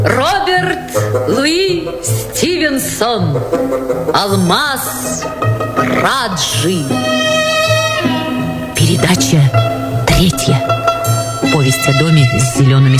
Роберт Луи Стивенсон. Алмаз Раджи. Передача 3. Повесть о доме с зелеными